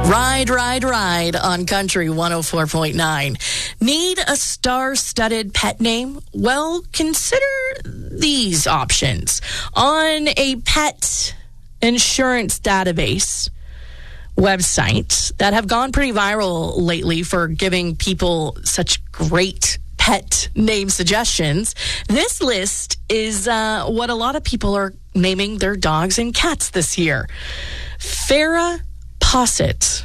Ride, ride, ride on Country 104.9. Need a star-studded pet name? Well, consider these options. On a pet insurance database website that have gone pretty viral lately for giving people such great pet name suggestions, this list is what a lot of people are naming their dogs and cats this year. Farrah Posset,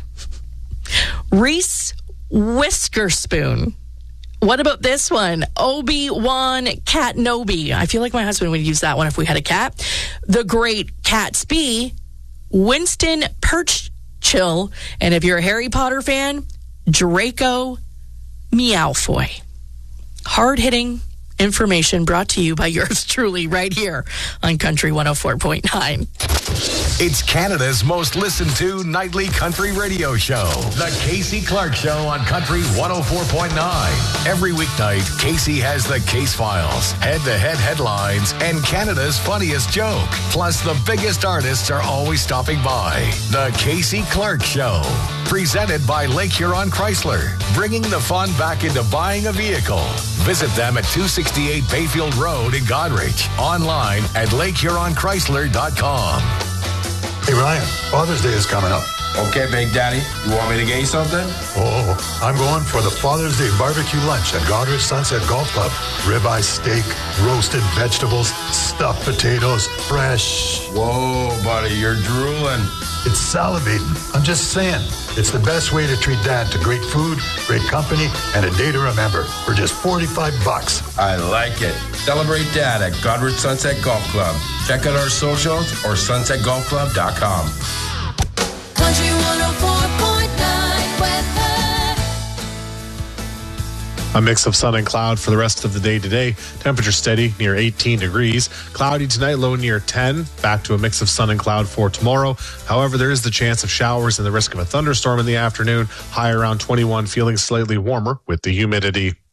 Reese Whiskerspoon. What about this one? Obi-Wan Catnobi. I feel like my husband would use that one if we had a cat. The Great Catsby, Winston Perchchill, and if you're a Harry Potter fan, Draco Meowfoy. Hard-hitting information brought to you by yours truly right here on Country 104.9. It's Canada's most listened to nightly country radio show, The Casey Clark Show on Country 104.9. Every weeknight, Casey has the case files, head-to-head headlines, and Canada's funniest joke. Plus, the biggest artists are always stopping by. The Casey Clark Show. Presented by Lake Huron Chrysler, bringing the fun back into buying a vehicle. Visit them at 268 Bayfield Road in Goderich. Online at LakeHuronChrysler.com. Hey, Ryan, Father's Day is coming up. Okay, Big Daddy. You want me to get you something? Oh, I'm going for the Father's Day barbecue lunch at Goderich Sunset Golf Club. Ribeye steak, roasted vegetables, stuffed potatoes, fresh. Whoa, buddy, you're drooling. It's salivating. I'm just saying. It's the best way to treat Dad to great food, great company, and a day to remember for just $45. I like it. Celebrate Dad at Goderich Sunset Golf Club. Check out our socials or sunsetgolfclub.com. Country 104.9 weather. A mix of sun and cloud for the rest of the day today. Temperature steady near 18 degrees. Cloudy tonight, low near 10. Back to a mix of sun and cloud for tomorrow. However, there is the chance of showers and the risk of a thunderstorm in the afternoon. High around 21, feeling slightly warmer with the humidity.